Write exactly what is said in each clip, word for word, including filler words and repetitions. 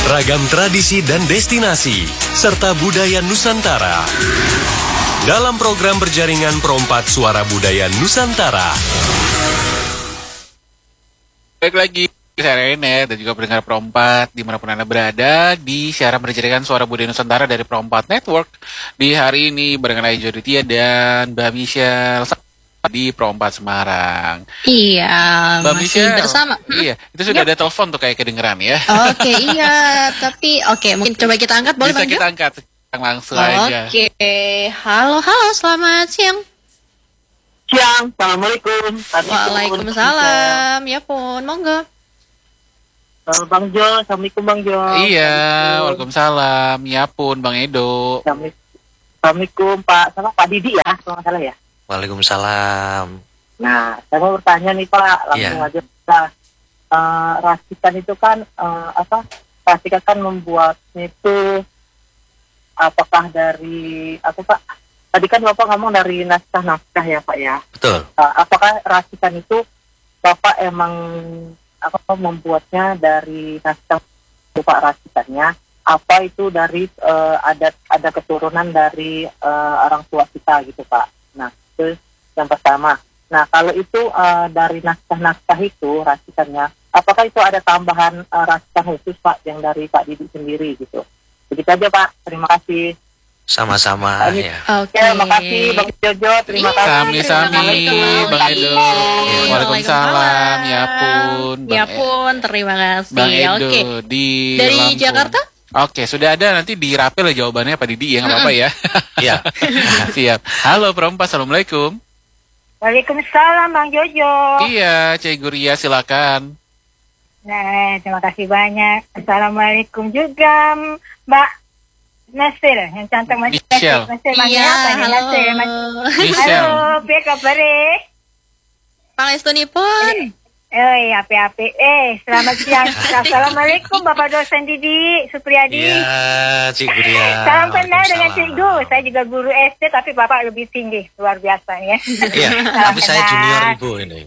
Ragam tradisi dan destinasi, serta budaya Nusantara. Dalam program berjaringan Perompat Suara Budaya Nusantara. Baik lagi, saya Rene dan juga pendengar Perompat dimanapun Anda berada di siaran berjaringan Suara Budaya Nusantara dari Perompat Network. Di hari ini barengan Ayu Joditia dan Mbak Michelle di Perompat Semarang. Iya, Mbak masih Michelle, bersama. Hmm? Iya, itu sudah Yep. ada telepon tuh kayak kedengeran ya. Oke, iya, tapi oke, mungkin coba kita angkat, boleh Bisa Bang Jo? kita angkat langsung aja. Oke, halo, halo, selamat siang. Siang, Assalamualaikum. Waalaikumsalam, ya pun, monggo. Uh, Bang Jo, Assalamualaikum Bang Jo. Iya, waalaikumsalam. Ya pun, Bang Edo. Assalamualaikum Pak, sama Pak Didi ya, kalau nggak salah ya. Waalaikumsalam. Nah, saya mau bertanya nih Pak, langsung Iya. aja kita. Uh, racikan itu kan uh, apa? Racikan kan membuatnya itu apakah dari apa Pak? Tadi kan Bapak ngomong dari naskah-naskah ya Pak ya. Betul. Uh, apakah racikan itu Bapak emang apa membuatnya dari naskah Pak racikannya? Apa itu dari uh, ada ada keturunan dari uh, orang tua kita gitu Pak? Nah, itu yang pertama. Nah, kalau itu uh, dari naskah-naskah itu racikannya, apakah itu ada tambahan uh, racikan khusus Pak yang dari Pak Didi sendiri gitu? Begitu aja Pak. Terima kasih. Sama-sama Ini- ya. Oke. Terima kasih Bang Jojo. Terima Iya, kasih. Sami-sami, Terima Bang kasih. Edo. Waalaikumsalam. Waalaikumsalam. Ya pun, Ya Bang E- pun, terima kasih. Bang Edo Oke. di Dari Lampung. Jakarta? Oke, sudah ada, nanti dirapel ya jawabannya Pak Didi ya, nggak apa-apa ya. Iya. Siap. Halo Perompat, Assalamualaikum. Waalaikumsalam Bang Jojo. Iya, Cik Guria silakan. Nah, terima kasih banyak. Assalamualaikum juga Mbak Nasir, yang cantik Mas Michelle. Nasir, manggil Iya, apa nih halo. Nasir? Mas- Michelle. Halo, piye kabare? Pangestunipun. Eh, api-api. Eh, selamat siang. Assalamualaikum Bapak dosen Didi Supriyadi. Iya, Cik Guria. Salam kenal dengan Waalaikumsalam. Cikgu. Saya juga guru S D, tapi Bapak lebih tinggi, luar biasa ya. Iya, Salam tapi saya kenal. junior Ibu ini.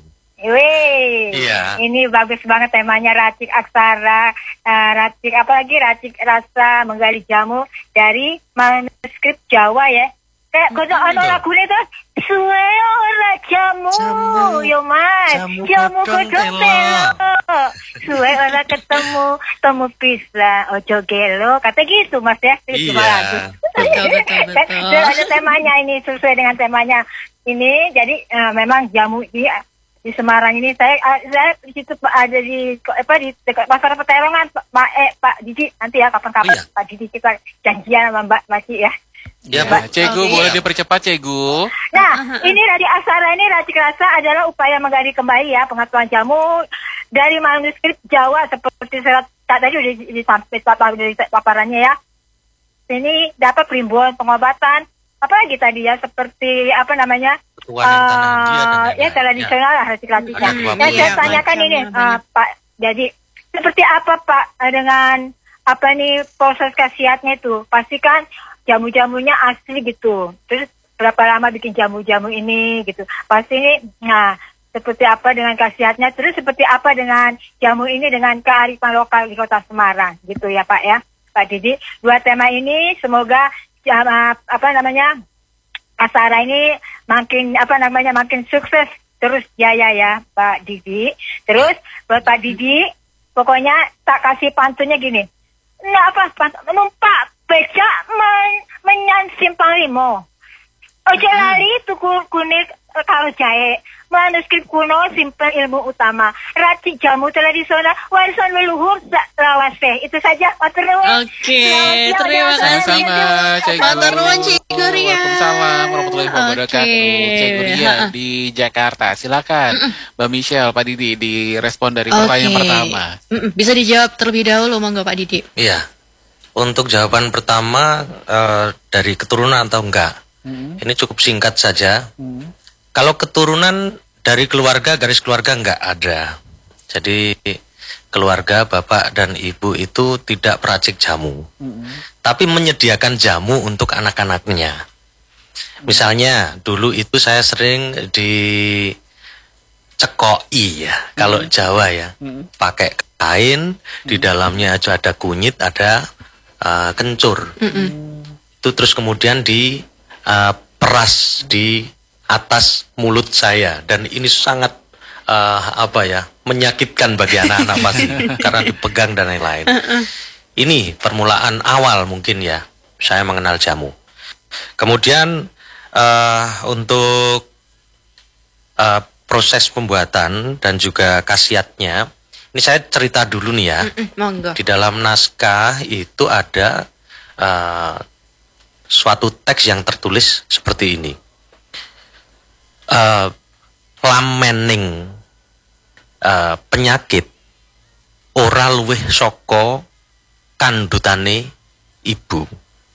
Wih, Iya. ini bagus banget temanya racik aksara, uh, racik apalagi racik rasa menggali jamu dari manuskrip Jawa ya. Kayak kono ono betul. lagune tuh suwe ora jamu, Jamu, yo mas, jamu jamu godhong godhong telo. telo. Suwe ora ketemu, temu pislah, ojo gelo, kata gitu mas ya. Itu Iya. bagus. Betul, betul, betul. Dan ada temanya ini sesuai dengan temanya ini. Jadi eh, memang jamu di di Semarang ini saya ah, saya di situ Pak, ada di apa di dekat pasar Peterongan Pak Pak eh, Pak Didi nanti ya kapan-kapan Oh, iya. Pak Didi kita janjian sama Mbak Maci ya. Iya, Ya, Bu. Cegu, Oke. boleh dipercepat Cegu. Nah, ini dari Aksara ini racik rasa adalah upaya menggali kembali ya pengetahuan jamu dari manuskrip Jawa seperti saya tadi udah disampaikan dari paparannya ya. Ini dapat perimbuan pengobatan apalagi tadi ya seperti apa namanya Ketuaan yang tanah dia eh, dengan ya tradisional lah racik-raciknya. Ada dua Yang saya Iya, tanyakan macam ini lah, eh, banyak. Pak, jadi seperti apa Pak eh, dengan apa nih proses khasiatnya itu? Pastikan jamu-jamunya asli gitu. Terus berapa lama bikin jamu-jamu ini gitu. Pasti ini, nah seperti apa dengan khasiatnya? Terus seperti apa dengan jamu ini dengan kearifan lokal di Kota Semarang gitu ya Pak ya, Pak Didi. Dua tema ini semoga jam- apa namanya Aksara ini makin apa namanya makin sukses terus jaya ya Pak Didi. Terus buat Pak Didi, pokoknya tak kasih pantunnya gini. Nah apa pantun numpak beca men menyan simpang limo. Ojo lali tuku kuning eh, kalau jahe. Manuskrip kuno simpen ilmu utama. Racik jamu tradisional warisan leluhur sak lawase. Itu saja. Matur nuwun. Oke, Selamat siang, terima jangan kasih. Sama-sama, Cegu. Matur nuwun, Cik Guria. Waalaikumsalam warahmatullahi wabarakatuh. Oke. Cik Guria Ha-ha. di Jakarta. Silakan, Mbak Michelle, Pak Didi direspon dari Oke. pertanyaan pertama. Mm-mm, bisa dijawab terlebih dahulu, monggo Pak Didi. Iya. Untuk jawaban pertama eh, dari keturunan atau enggak, ini cukup singkat saja. Kalau keturunan dari keluarga, garis keluarga enggak ada. Jadi keluarga bapak dan ibu itu tidak peracik jamu, tapi menyediakan jamu untuk anak-anaknya. Misalnya dulu itu saya sering di cekoi ya, kalau Jawa ya, pakai lain, di dalamnya aja ada kunyit, ada uh, kencur. Mm-mm. Itu terus kemudian di uh, peras di atas mulut saya, dan ini sangat uh, apa ya, menyakitkan bagi anak-anak pasti karena dipegang dan lain-lain. Uh-uh. Ini permulaan awal mungkin ya saya mengenal jamu. Kemudian uh, untuk uh, proses pembuatan dan juga khasiatnya, ini saya cerita dulu nih ya. Monggo. Di dalam naskah itu ada uh, suatu teks yang tertulis seperti ini. Uh, lamening uh, penyakit ora luwih saka kandutane ibu.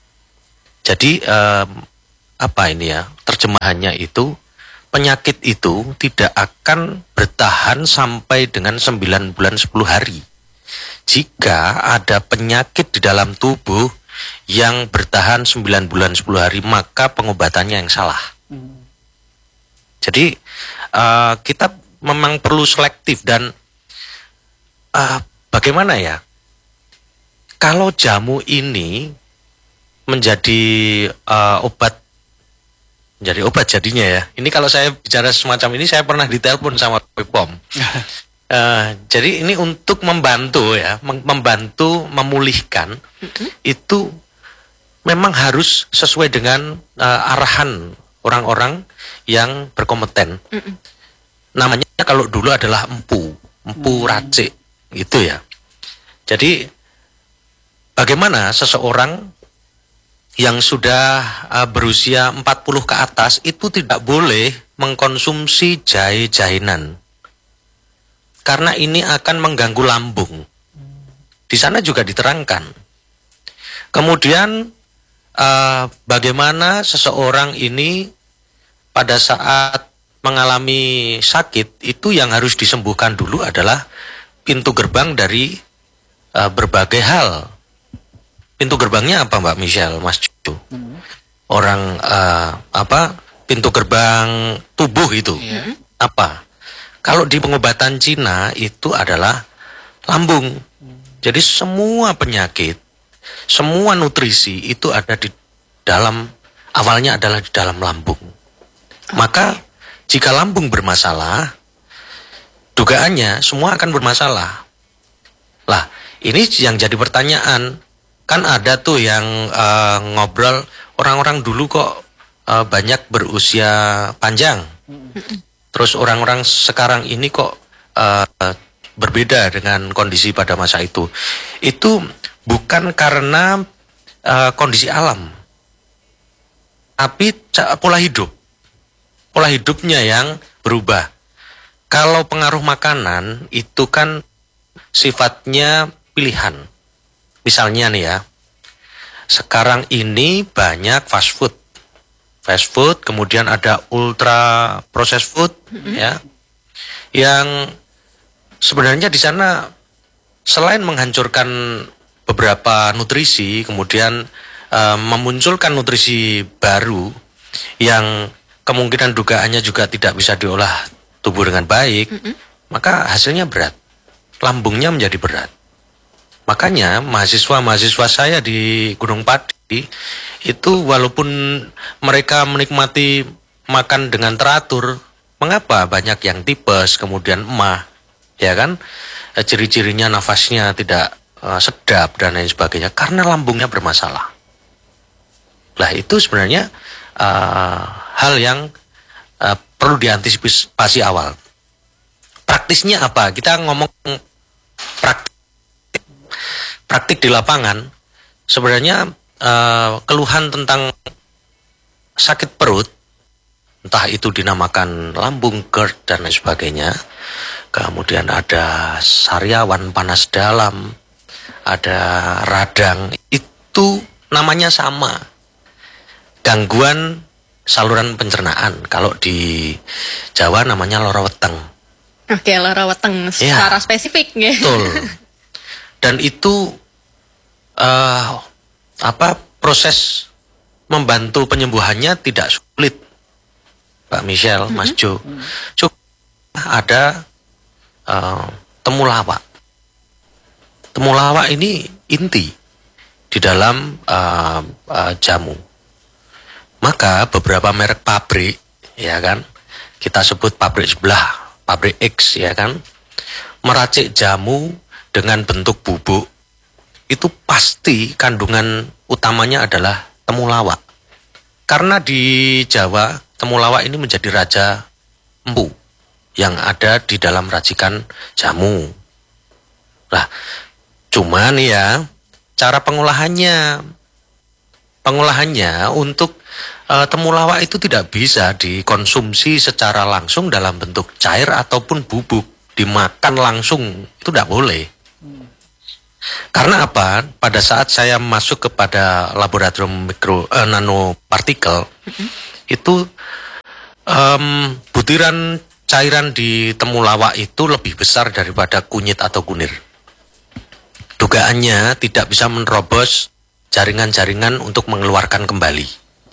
Jadi um, apa ini ya, terjemahannya itu, penyakit itu tidak akan bertahan sampai dengan sembilan bulan sepuluh hari. Jika ada penyakit di dalam tubuh yang bertahan sembilan bulan sepuluh hari, maka pengobatannya yang salah. Hmm. Jadi uh, kita memang perlu selektif dan uh, bagaimana ya? Kalau jamu ini menjadi uh, obat, menjadi obat jadinya ya. Ini kalau saya bicara semacam ini, saya pernah ditelepon sama B P O M. uh, jadi ini untuk membantu ya, membantu memulihkan. Mm-hmm. Itu memang harus sesuai dengan uh, arahan orang-orang yang berkompeten. Mm-hmm. Namanya kalau dulu adalah empu, empu mm-hmm. racik, gitu ya. Jadi bagaimana seseorang yang sudah uh, berusia empat puluh ke atas itu tidak boleh mengkonsumsi jahe-jahenan, karena ini akan mengganggu lambung. Di sana juga diterangkan. Kemudian uh, bagaimana seseorang ini pada saat mengalami sakit, itu yang harus disembuhkan dulu adalah pintu gerbang dari uh, berbagai hal. Pintu gerbangnya apa Mbak Michelle, Mas Cu? Hmm. Orang uh, apa? Pintu gerbang tubuh itu yeah. Apa? Kalau di pengobatan Cina itu adalah lambung. Hmm. Jadi semua penyakit, semua nutrisi itu ada di dalam, awalnya adalah di dalam lambung. Okay. Maka jika lambung bermasalah, dugaannya semua akan bermasalah. Lah, ini yang jadi pertanyaan. Kan ada tuh yang uh, ngobrol, orang-orang dulu kok uh, banyak berusia panjang. Terus orang-orang sekarang ini kok uh, berbeda dengan kondisi pada masa itu. Itu bukan karena uh, kondisi alam, tapi pola hidup. Pola hidupnya yang berubah. Kalau pengaruh makanan itu kan sifatnya pilihan. Misalnya nih ya, sekarang ini banyak fast food, fast food, kemudian ada ultra processed food, mm-hmm. ya, yang sebenarnya di sana selain menghancurkan beberapa nutrisi, kemudian uh, memunculkan nutrisi baru yang kemungkinan dugaannya juga tidak bisa diolah tubuh dengan baik, mm-hmm. maka hasilnya berat, lambungnya menjadi berat. Makanya mahasiswa-mahasiswa saya di Gunung Pati itu walaupun mereka menikmati makan dengan teratur, mengapa banyak yang tipes, kemudian emah, ya kan? Ciri-cirinya nafasnya tidak uh, sedap dan lain sebagainya, karena lambungnya bermasalah. Lah itu sebenarnya uh, hal yang uh, perlu diantisipasi awal. Praktisnya apa? Kita ngomong praktis. Praktik di lapangan, sebenarnya uh, keluhan tentang sakit perut, entah itu dinamakan lambung, GERD, dan lain sebagainya. Kemudian ada sariawan panas dalam, ada radang, itu namanya sama. Gangguan saluran pencernaan, kalau di Jawa namanya loro weteng. Oke, loro weteng secara ya, spesifik ya. Betul. Dan itu uh, apa proses membantu penyembuhannya tidak sulit, Mbak Michelle, mm-hmm. Mas Jo. Cukup ada uh, temulawak. temulawak ini inti di dalam uh, uh, jamu. Maka beberapa merek pabrik, ya kan, kita sebut pabrik sebelah, pabrik X, ya kan, meracik jamu dengan bentuk bubuk, itu pasti kandungan utamanya adalah temulawak. Karena di Jawa, temulawak ini menjadi raja empu yang ada di dalam racikan jamu. Nah, cuman ya, cara pengolahannya, pengolahannya untuk uh, temulawak itu tidak bisa dikonsumsi secara langsung dalam bentuk cair ataupun bubuk, dimakan langsung, itu tidak boleh. Karena apa? Pada saat saya masuk kepada laboratorium mikro eh, nanopartikel, mm-hmm. itu um, butiran cairan di temulawak itu lebih besar daripada kunyit atau kunir. Dugaannya tidak bisa menerobos jaringan-jaringan untuk mengeluarkan kembali.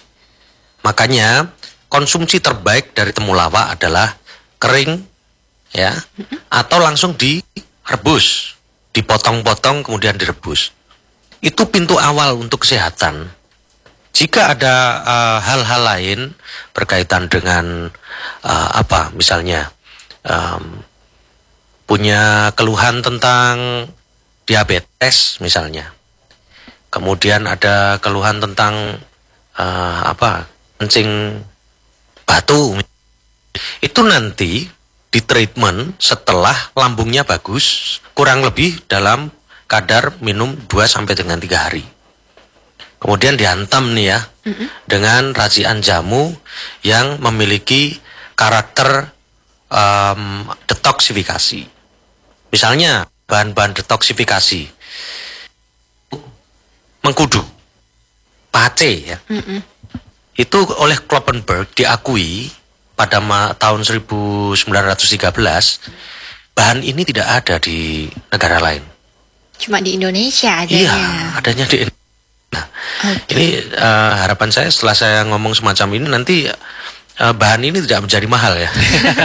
Makanya konsumsi terbaik dari temulawak adalah kering, ya, atau langsung direbus, dipotong-potong kemudian direbus. Itu pintu awal untuk kesehatan. Jika ada uh, hal-hal lain berkaitan dengan uh, apa, misalnya um, punya keluhan tentang diabetes misalnya, kemudian ada keluhan tentang uh, apa, kencing batu, itu nanti di treatment setelah lambungnya bagus, kurang lebih dalam kadar minum dua sampai dengan tiga hari. Kemudian dihantam nih ya, mm-hmm. dengan racikan jamu yang memiliki karakter um, detoksifikasi. Misalnya bahan-bahan detoksifikasi, mengkudu, pace ya, mm-hmm. itu oleh Kloppenberg diakui pada tahun seribu sembilan ratus tiga belas, bahan ini tidak ada di negara lain. Cuma di Indonesia adanya. Iya, adanya di Indonesia. Nah, okay. Ini uh, harapan saya setelah saya ngomong semacam ini nanti uh, bahan ini tidak menjadi mahal ya.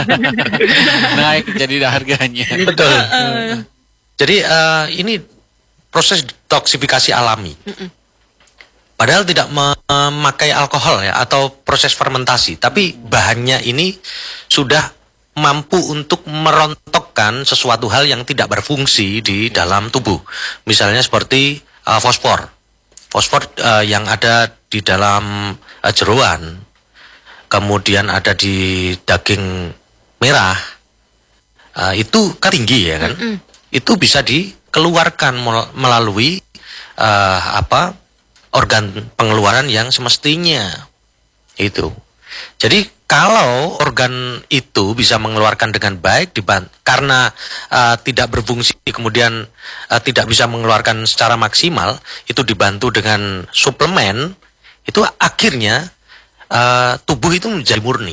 Naik jadi harganya. Betul. Uh, jadi uh, ini proses detoksifikasi alami. Mm-mm. Padahal tidak memakai alkohol ya atau proses fermentasi, tapi bahannya ini sudah mampu untuk merontokkan sesuatu hal yang tidak berfungsi di dalam tubuh. Misalnya seperti uh, fosfor. Fosfor uh, yang ada di dalam uh, jeroan, kemudian ada di daging merah, uh, itu kan tinggi ya kan? Mm-mm. Itu bisa dikeluarkan melalui uh, apa organ pengeluaran yang semestinya itu. Jadi kalau organ itu bisa mengeluarkan dengan baik diban- karena uh, tidak berfungsi kemudian uh, tidak bisa mengeluarkan secara maksimal, itu dibantu dengan suplemen, itu akhirnya uh, tubuh itu menjadi murni.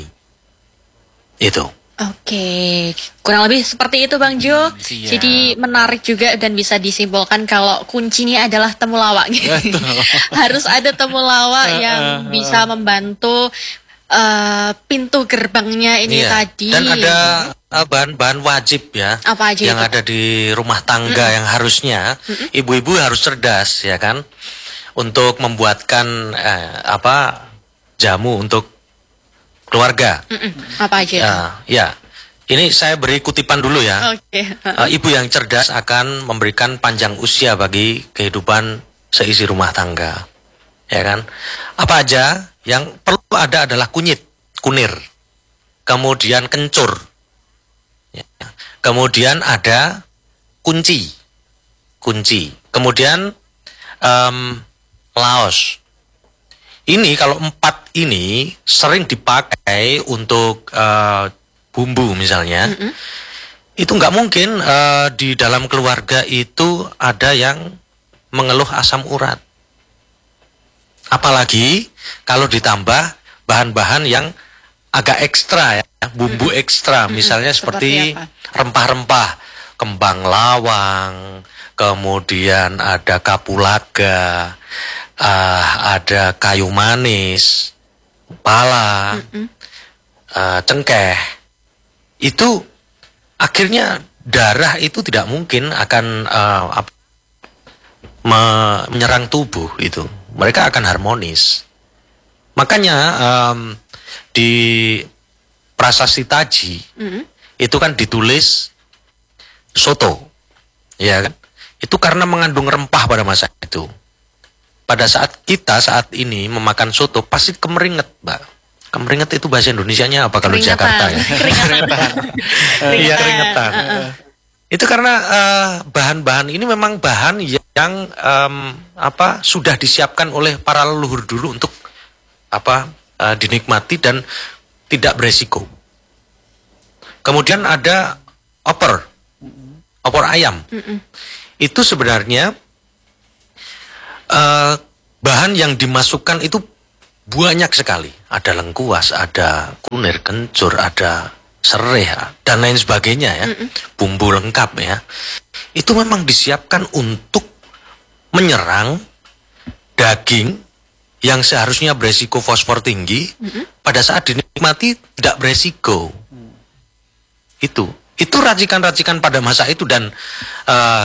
Itu. Oke, kurang lebih seperti itu Bang Jo. Hmm, Jadi menarik juga dan bisa disimpulkan kalau kuncinya adalah temulawak. Harus ada temulawak yang bisa membantu uh, pintu gerbangnya ini iya. tadi. Dan ada uh, bahan-bahan wajib ya. Apa aja yang itu? ada di rumah tangga mm-hmm. yang harusnya mm-hmm. ibu-ibu harus cerdas ya kan, untuk membuatkan eh, apa jamu untuk keluarga. Mm-mm. Apa aja? Ya, ya. Ini saya beri kutipan dulu ya. Okay. Uh, ibu yang cerdas akan memberikan panjang usia bagi kehidupan seisi rumah tangga. Ya kan? Apa aja yang perlu ada adalah kunyit, kunir. Kemudian kencur. Ya. Kemudian ada kunci. Kunci. Kemudian um, laos. Ini kalau empat ini sering dipakai untuk uh, bumbu misalnya, mm-hmm. itu nggak mungkin uh, di dalam keluarga itu ada yang mengeluh asam urat. Apalagi kalau ditambah bahan-bahan yang agak ekstra ya, bumbu mm-hmm. ekstra, misalnya mm-hmm. seperti, seperti rempah-rempah, kembang lawang, kemudian ada kapulaga. Uh, ada kayu manis, pala, mm-hmm. uh, cengkeh. Itu akhirnya darah itu tidak mungkin akan uh, me- menyerang tubuh itu, mereka akan harmonis. Makanya um, di Prasasti Taji mm-hmm. itu kan ditulis soto, ya kan? Itu karena mengandung rempah pada masa itu. Pada saat kita saat ini memakan soto pasti kemeringet, Mbak. Kemeringet itu bahasa Indonesianya apa kalau Keringatan. Jakarta ya? Keringetan. Iya, keringetan. Uh-uh. Itu karena uh, bahan-bahan ini memang bahan yang um, apa sudah disiapkan oleh para leluhur dulu untuk apa uh, dinikmati dan tidak beresiko. Kemudian ada opor, opor ayam. Mm-mm. Itu sebenarnya uh, bahan yang dimasukkan itu banyak sekali. Ada lengkuas, ada kunir kencur, ada serai dan lain sebagainya ya. Mm-mm. Bumbu lengkap ya. Itu memang disiapkan untuk menyerang daging yang seharusnya beresiko fosfor tinggi, mm-hmm. pada saat dinikmati tidak beresiko. Mm. Itu, itu racikan-racikan pada masa itu dan uh,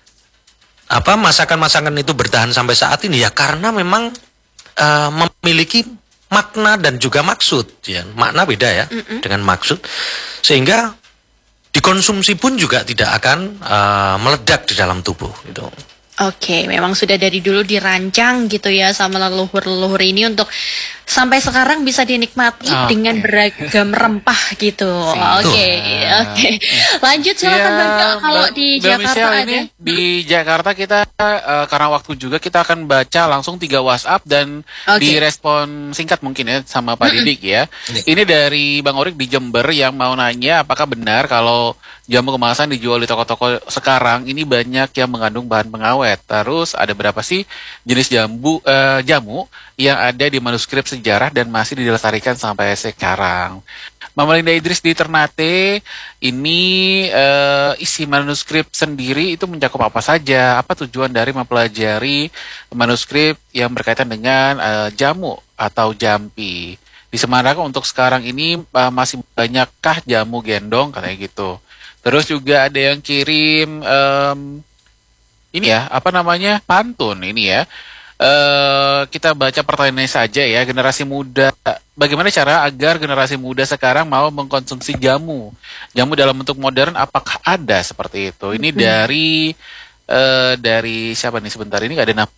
apa masakan-masakan itu bertahan sampai saat ini ya karena memang uh, memiliki makna dan juga maksud. Ya, makna beda ya mm-hmm. dengan maksud, sehingga dikonsumsi pun juga tidak akan uh, meledak di dalam tubuh. Itu. Oke, memang sudah dari dulu dirancang gitu ya sama leluhur-leluhur ini untuk sampai sekarang bisa dinikmati okay. dengan beragam rempah gitu. Oke, oke. Okay. Lanjut silakan ya, Bang, kalau di Mbak Jakarta Michelle, ada. Ini, di Jakarta kita uh, karena waktu juga kita akan baca langsung tiga WhatsApp dan okay. direspon singkat mungkin ya sama Pak Didik ya. Ini dari Bang Orik di Jember yang mau nanya apakah benar kalau jamu kemasan dijual di toko-toko sekarang ini banyak yang mengandung bahan pengawet. Terus ada berapa sih jenis jambu uh, jamu yang ada di manuskrip sejarah dan masih dilestarikan sampai sekarang. Mama Linda Idris di Ternate, ini uh, isi manuskrip sendiri itu mencakup apa saja? Apa tujuan dari mempelajari manuskrip yang berkaitan dengan uh, jamu atau jampi? Di Semarang untuk sekarang ini uh, masih banyakkah jamu gendong katanya gitu. Terus juga ada yang kirim um, ini ya, apa namanya, pantun ini ya. Uh, kita baca pertanyaannya saja ya, generasi muda, bagaimana cara agar generasi muda sekarang mau mengkonsumsi jamu? Jamu dalam bentuk modern, apakah ada seperti itu? Ini hmm. dari uh, dari siapa nih sebentar, ini nggak ada nama.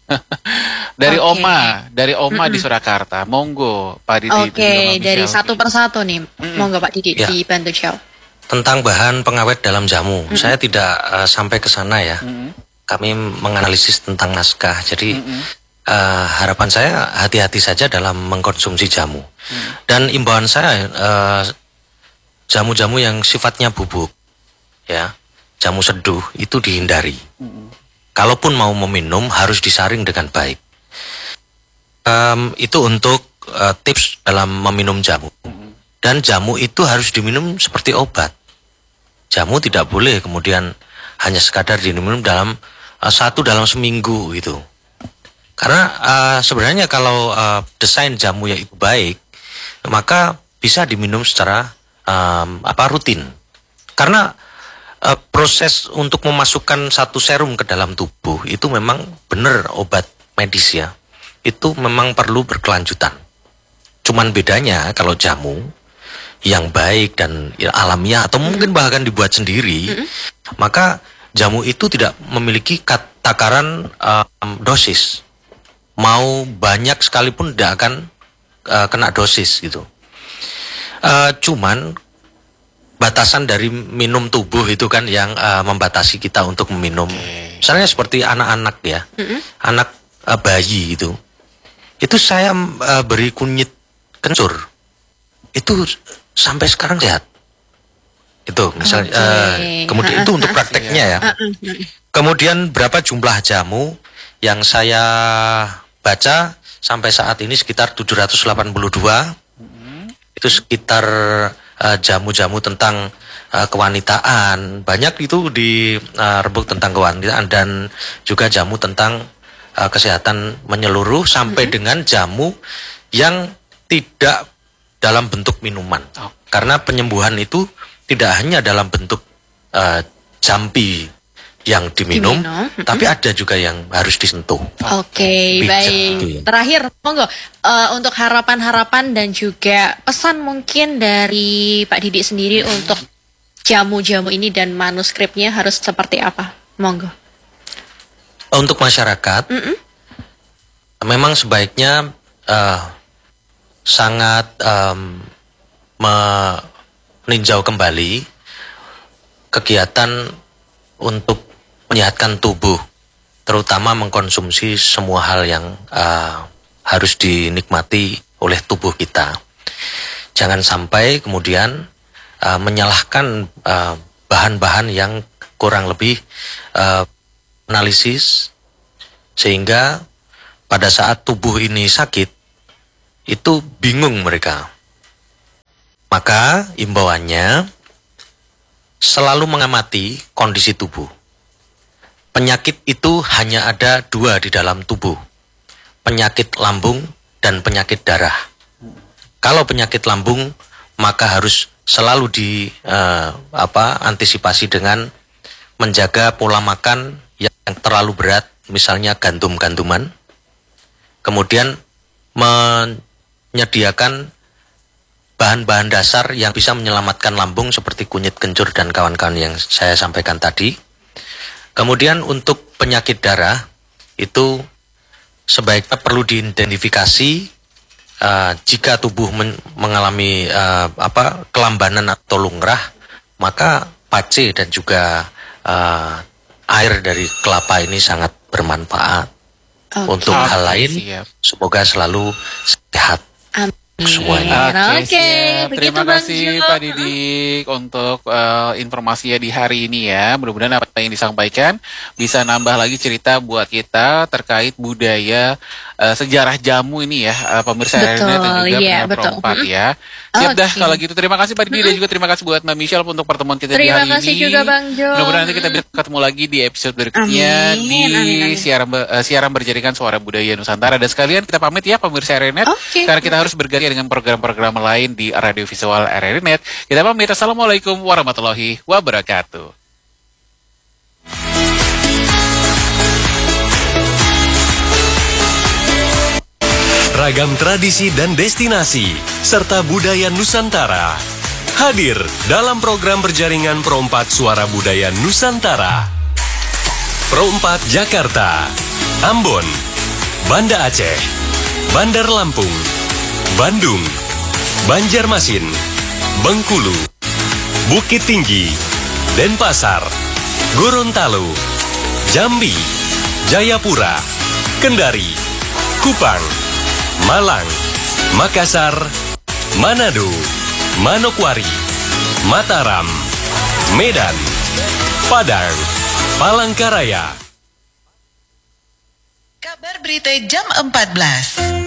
Dari okay. Oma, dari Oma mm-mm. di Surakarta. Monggo Pak Didi. Oke, okay, dari satu persatu nih. Mm-mm. Monggo Pak Didi ya. Dibantu jawab. Tentang bahan pengawet dalam jamu, mm-hmm. saya tidak uh, sampai ke sana ya. Mm-hmm. Kami menganalisis tentang naskah, jadi mm-hmm. uh, harapan saya hati-hati saja dalam mengkonsumsi jamu. Mm-hmm. Dan imbauan saya uh, jamu-jamu yang sifatnya bubuk, ya, jamu seduh itu dihindari. Mm-hmm. Kalaupun mau meminum harus disaring dengan baik. Um, itu untuk uh, tips dalam meminum jamu. Mm-hmm. Dan jamu itu harus diminum seperti obat. Jamu tidak boleh kemudian hanya sekadar diminum dalam uh, satu dalam seminggu gitu. Karena uh, sebenarnya kalau uh, desain jamu yang itu baik, maka bisa diminum secara um, apa rutin. Karena uh, proses untuk memasukkan satu serum ke dalam tubuh itu memang benar obat medis ya. Itu memang perlu berkelanjutan. Cuman bedanya kalau jamu yang baik dan alamiah atau mungkin bahkan dibuat sendiri, mm-hmm. maka jamu itu tidak memiliki takaran um, dosis. Mau banyak sekalipun tidak akan uh, kena dosis gitu. Uh, cuman batasan dari minum tubuh itu kan yang uh, membatasi kita untuk meminum. Misalnya seperti anak-anak ya, mm-hmm. anak uh, bayi itu, itu saya uh, beri kunyit kencur, itu sampai sekarang sehat. Itu misalnya okay. uh, kemudian itu untuk prakteknya ya. Kemudian berapa jumlah jamu yang saya baca sampai saat ini sekitar tujuh ratus delapan puluh dua. Itu sekitar uh, jamu-jamu tentang uh, kewanitaan. Banyak itu di uh, rebuk tentang kewanitaan dan juga jamu tentang uh, kesehatan menyeluruh sampai mm-hmm. dengan jamu yang tidak dalam bentuk minuman. Oh. Karena penyembuhan itu tidak hanya dalam bentuk uh, jampi, yang diminum, Diminum, mm-mm. tapi ada juga yang harus disentuh. Oke, Bijak, baik. gitu ya. Terakhir, monggo eh, untuk harapan-harapan dan juga pesan mungkin dari Pak Didik sendiri untuk jamu-jamu ini dan manuskripnya harus seperti apa? Monggo. Untuk masyarakat, Mm-mm. memang sebaiknya eh, sangat em, meninjau kembali kegiatan untuk menyehatkan tubuh, terutama mengkonsumsi semua hal yang eh, harus dinikmati oleh tubuh kita. Jangan sampai kemudian uh, menyalahkan uh, bahan-bahan yang kurang lebih uh, analisis, sehingga pada saat tubuh ini sakit itu bingung mereka. Maka imbauannya selalu mengamati kondisi tubuh. Penyakit itu hanya ada dua di dalam tubuh, penyakit lambung dan penyakit darah. Kalau penyakit lambung, maka harus selalu di uh, apa antisipasi dengan menjaga pola makan yang terlalu berat, misalnya gandum-ganduman. Kemudian menyediakan bahan-bahan dasar yang bisa menyelamatkan lambung seperti kunyit kencur dan kawan-kawan yang saya sampaikan tadi. Kemudian untuk penyakit darah itu sebaiknya perlu diidentifikasi. Uh, jika tubuh men mengalami uh, apa kelambanan atau lungrah, maka pace dan juga uh, air dari kelapa ini sangat bermanfaat. Okay. Untuk Oke, hal lain, siap. semoga selalu sehat. Amin. Semuanya. Oke, siap. begitu Terima Bang kasih Jo. Pak Didik untuk uh, informasinya di hari ini ya. Mudah-mudahan apa yang disampaikan bisa nambah lagi cerita buat kita terkait budaya uh, sejarah jamu ini ya, uh, pemirsa Betul, Airnet dan juga iya, pendengar betul. Perompat Mm-mm. ya. Siap dah Oke. kalau gitu. Terima kasih Pak Didik dan juga terima kasih buat Mbak Michelle untuk pertemuan kita di Terima hari kasih ini. juga Bang Jo. Mudah-mudahan nanti kita bisa ketemu lagi di episode berikutnya Amin, di amin, amin. siaran be- uh, siaran berjaringan Suara Budaya Nusantara. Dan sekalian kita pamit ya pemirsa Airnet, Oke. karena kita harus berganti dengan program-program lain di radio visual R R I Net. Kita pamit. Assalamualaikum warahmatullahi wabarakatuh. Ragam tradisi dan destinasi, serta budaya Nusantara. Hadir dalam program berjaringan Perompat Suara Budaya Nusantara. Perompat Jakarta, Ambon, Banda Aceh, Bandar Lampung, Bandung, Banjarmasin, Bengkulu, Bukit Tinggi, Denpasar, Gorontalo, Jambi, Jayapura, Kendari, Kupang, Malang, Makassar, Manado, Manokwari, Mataram, Medan, Padang, Palangkaraya. Kabar berita jam empat belas.